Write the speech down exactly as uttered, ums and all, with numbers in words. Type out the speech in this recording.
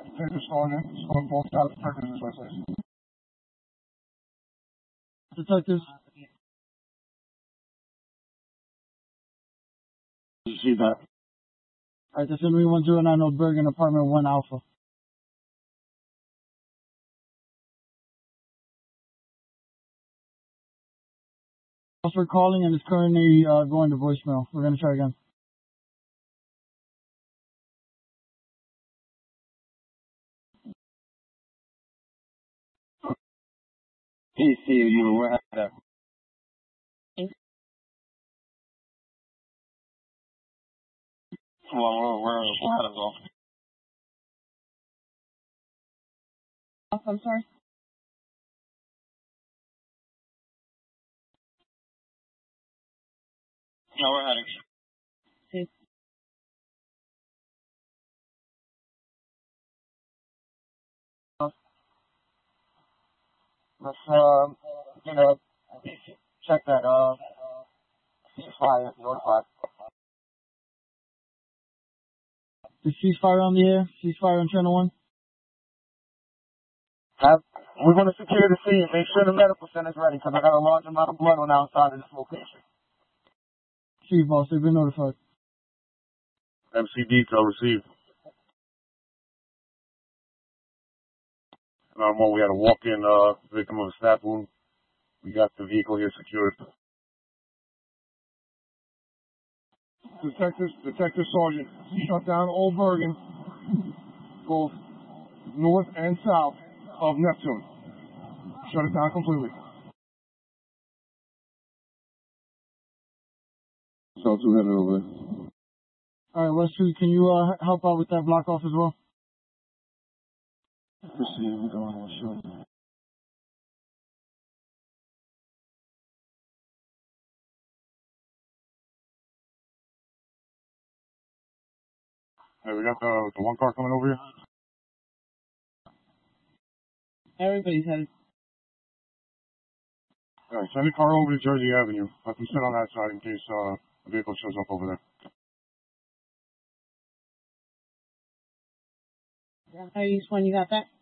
Detective Sergeant, going both out detectives this way, please. Detectives. You see that? Alright, that's Henry one zero nine Old Bergen, apartment one Alpha. Thanks for calling and it's currently uh, going to voicemail. We're going to try again. P C, you were at that. Well, we're, we're, we're at it all. I'm sorry? No, we're heading. See. Let's, uh, you know, check that, uh, ceasefire, notified. The ceasefire on the air? Ceasefire on channel one? Have, we're going to secure the scene. Make sure the medical center's ready, because I got a large amount of blood on the outside of this location. Chief, boss, they've been notified. M C detail received. nine one one, we had a walk-in uh, victim of a stab wound. We got the vehicle here secured. Detective, Detective Sergeant, shut down Old Bergen, both north and south of Neptune. Shut it down completely. So two headed over there. All right, West Street, can you uh, help out with that block off as well? Proceed, we're going on short. Hey, we got the, the one car coming over here. Everybody's headed. All right, send the car over to Jersey Avenue. Let them sit on that side in case uh, the vehicle shows up over there. How you when you got that?